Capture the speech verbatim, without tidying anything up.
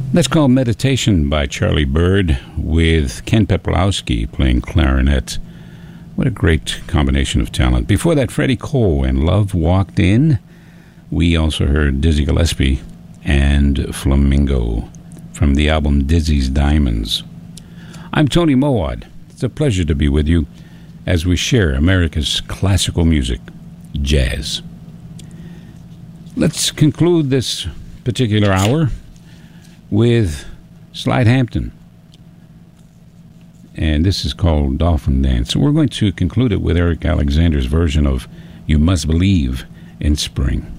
That's called Meditation by Charlie Byrd with Ken Peplowski playing clarinet. What a great combination of talent. Before that, Freddie Cole and Love Walked In. We also heard Dizzy Gillespie and Flamingo from the album Dizzy's Diamonds. I'm Tony Mowat. It's a pleasure to be with you as we share America's classical music, jazz. Let's conclude this particular hour with Slide Hampton. And this is called Dolphin Dance. So we're going to conclude it with Eric Alexander's version of You Must Believe in Spring.